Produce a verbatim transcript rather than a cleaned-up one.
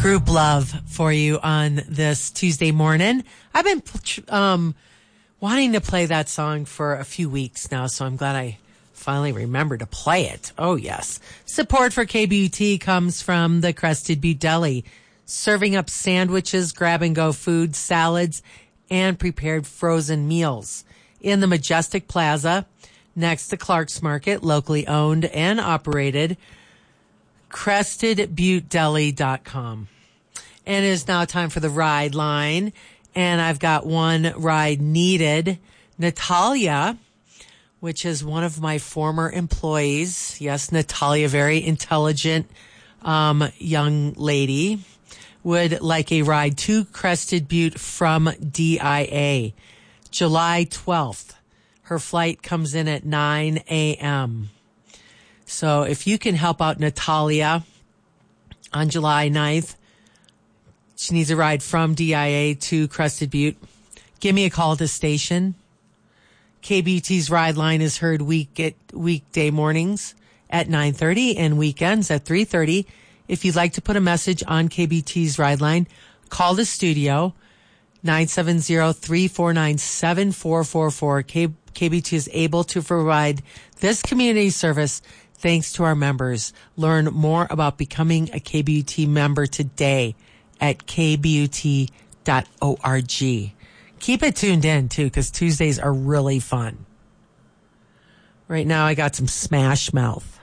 Group Love for you on this Tuesday morning. I've been um, wanting to play that song for a few weeks now, so I'm glad I finally remembered to play it. Oh, yes. Support for K B U T comes from the Crested Butte Deli, serving up sandwiches, grab-and-go food, salads, and prepared frozen meals in the Majestic Plaza next to Clark's Market, locally owned and operated, crested butte deli dot com. And it is now time for the ride line. And I've got one ride needed. Natalia, which is one of my former employees. Yes, Natalia, very intelligent um, young lady, would like a ride to Crested Butte from D I A. July twelfth. Her flight comes in at nine a.m. So if you can help out Natalia on July ninth, she needs a ride from D I A to Crested Butte, give me a call at the station. K B U T's Ride Line is heard week at weekday mornings at nine thirty and weekends at three thirty. If you'd like to put a message on K B U T's Ride Line, call the studio, nine seven zero, three four nine, seven four four four. K B U T is able to provide this community service thanks to our members. Learn more about becoming a K B U T member today at k b u t dot org. Keep it tuned in, too, because Tuesdays are really fun. Right now, I got some Smash Mouth.